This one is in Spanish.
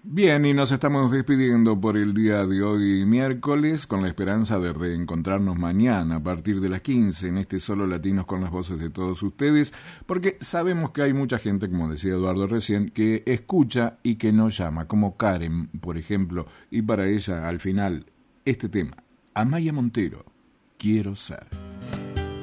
Bien, y nos estamos despidiendo por el día de hoy miércoles con la esperanza de reencontrarnos mañana a partir de las 15 en este Solo Latinos con las voces de todos ustedes, porque sabemos que hay mucha gente, como decía Eduardo recién, que escucha y que no llama, como Karen, por ejemplo, y para ella al final este tema, Amaya Montero, Quiero Ser.